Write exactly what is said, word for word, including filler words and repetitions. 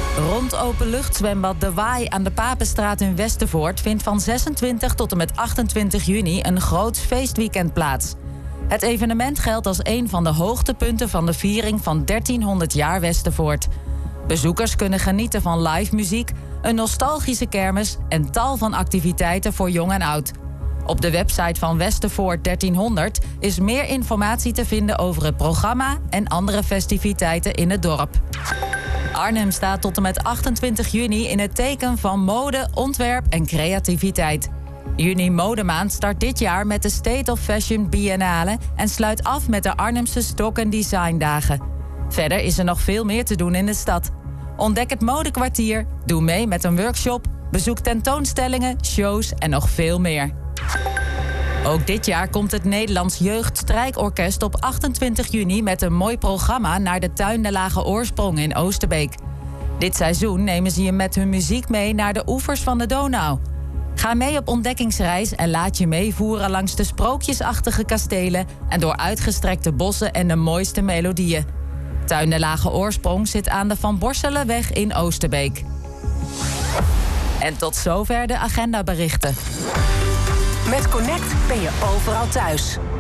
Rond openluchtzwembad De Waai aan de Papenstraat in Westervoort vindt van zesentwintig tot en met achtentwintig juni een groot feestweekend plaats. Het evenement geldt als een van de hoogtepunten van de viering van dertienhonderd jaar Westervoort. Bezoekers kunnen genieten van live muziek, een nostalgische kermis en tal van activiteiten voor jong en oud. Op de website van Westervoort dertienhonderd is meer informatie te vinden over het programma en andere festiviteiten in het dorp. Arnhem staat tot en met achtentwintig juni in het teken van mode, ontwerp en creativiteit. Juni Modemaand start dit jaar met de State of Fashion Biennale en sluit af met de Arnhemse Stock and Design Dagen. Verder is er nog veel meer te doen in de stad. Ontdek het modekwartier, doe mee met een workshop, bezoek tentoonstellingen, shows en nog veel meer. Ook dit jaar komt het Nederlands Jeugdstrijkorkest op achtentwintig juni met een mooi programma naar de Tuin de Lage Oorsprong in Oosterbeek. Dit seizoen nemen ze je met hun muziek mee naar de oevers van de Donau. Ga mee op ontdekkingsreis en laat je meevoeren langs de sprookjesachtige kastelen en door uitgestrekte bossen en de mooiste melodieën. Tuin de Lage Oorsprong zit aan de Van Borselenweg in Oosterbeek. En tot zover de agendaberichten. Met Connect ben je overal thuis.